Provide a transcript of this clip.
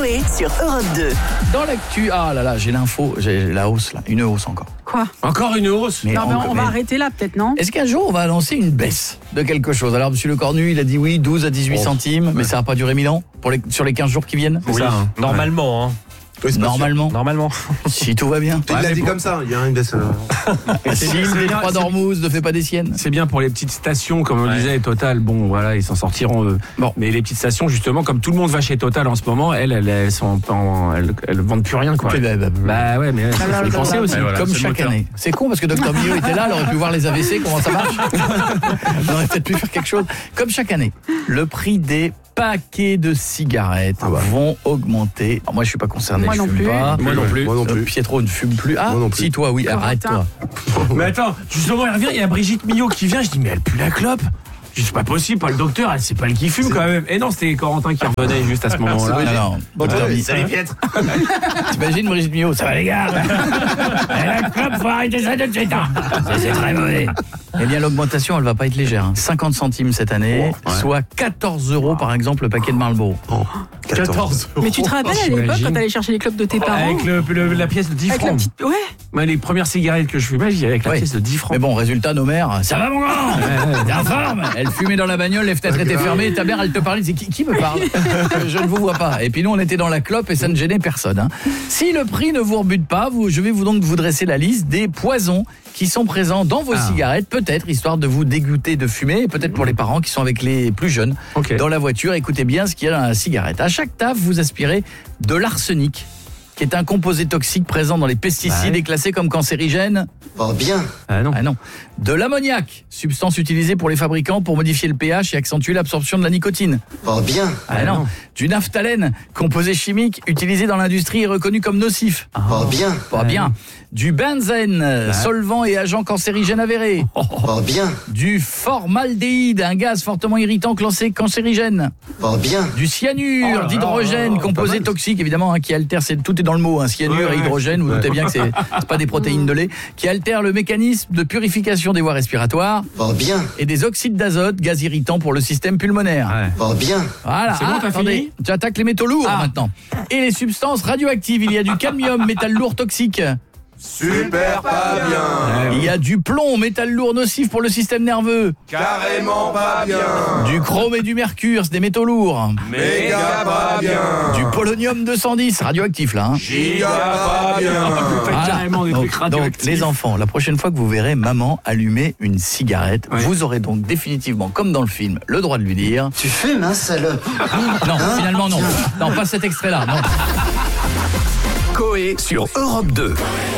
Coé sur Europe 2. Dans l'actu, ah là là, j'ai l'info, j'ai la hausse là, une hausse encore. Quoi ? Encore une hausse? Mais Non, mais on va arrêter là, peut-être, non ? Est-ce qu'un jour on va annoncer une baisse de quelque chose? Alors monsieur Le Cornu, il a dit oui, 12 à 18 centimes, mais ça va pas durer 1000 ans sur les 15 jours qui viennent? Oui, ça, hein. Normalement, hein. Normalement. Si tout va bien. Il l'a dit comme ça, il y a une baisse. Si le détroit d'Ormuz ne fait pas des siennes. C'est bien pour les petites stations, comme on disait, Total, bon voilà, ils s'en sortiront. Bon. Mais les petites stations, justement, comme tout le monde va chez Total en ce moment, elles vendent plus rien, quoi. Bah ouais, mais il faut y penser aussi. Voilà, comme chaque année. C'est con parce que Dr Millot était là, il aurait pu voir les AVC, comment ça marche. On aurait peut-être pu faire quelque chose. Comme chaque année, le prix des paquets de cigarettes vont augmenter. Alors moi je suis pas concerné, Moi je non fume plus. pas. Moi non plus. Pietro ne fume plus. Ah, Moi non plus. si toi, oui, arrête-toi. Mais attends, justement, elle revient, il y a Brigitte Millot qui vient, je dis mais elle pue la clope. Je dis c'est pas possible, pas le docteur, c'est pas elle qui fume quand même. Et non, c'était Corentin qui revenait juste à ce moment-là. Non, salut Pietro. T'imagines Brigitte Millot, ça va les gars. La clope, faut arrêter ça tout de suite. C'est très mauvais. Eh bien l'augmentation, elle va pas être légère. 50 centimes cette année, soit 14 € par exemple le paquet de Marlboro. 14 €. Mais tu te rappelles à l'époque quand t'allais chercher les clopes de tes parents ? Avec la pièce de 10 Avec la francs. petite... Ouais. Moi, les premières cigarettes que je fumais, j'y allais avec la pièce de 10 francs. Mais bon, résultat, nos mères, ça va mon grand, t'es en forme. Elle fumait dans la bagnole, les fenêtres étaient fermées, ta mère elle te parlait, c'est qui me parle? Je ne vous vois pas. Et puis nous on était dans la clope et ça ne gênait personne. Hein. Si le prix ne vous rebute pas, je vais vous dresser la liste des poisons qui sont présents dans vos cigarettes, peut-être histoire de vous dégoûter de fumer, et peut-être pour les parents qui sont avec les plus jeunes dans la voiture. Écoutez bien ce qu'il y a dans la cigarette. À chaque taf, vous aspirez de l'arsenic, qui est un composé toxique présent dans les pesticides et classé comme cancérigène. Oh bien. Ah non. De l'ammoniac, substance utilisée pour les fabricants pour modifier le pH et accentuer l'absorption de la nicotine. Oh bien. Ah non. Du naphthalène, composé chimique utilisé dans l'industrie et reconnu comme nocif. Oh bien. Pas bien. Du benzène, solvant et agent cancérigène avéré. Oh bien. Du formaldéhyde, un gaz fortement irritant classé cancérigène. Oh bien. Du cyanure d'hydrogène, composé toxique évidemment, qui altère, tout est dans le mot, cyanure et hydrogène, vous doutez bien que c'est pas des protéines de lait, qui altère le mécanisme de purification des voies respiratoires. Oh bien. Et des oxydes d'azote, gaz irritant pour le système pulmonaire. Oh bien. Voilà. C'est bon, t'as fini ? Tu attaques les métaux lourds maintenant. Et les substances radioactives, il y a du cadmium, métal lourd toxique. Super pas bien. Il y a du plomb, métal lourd nocif pour le système nerveux. Carrément pas bien. Du chrome et du mercure, c'est des métaux lourds. Méga pas bien. Du polonium 210, radioactif là. Giga pas bien. Carrément des trucs Donc radioactifs. les enfants, la prochaine fois que vous verrez maman allumer une cigarette, vous aurez donc définitivement, comme dans le film, le droit de lui dire... Tu fumes, salope. Non, finalement non. Non, pas cet extrait-là, non. Coé sur Europe 2.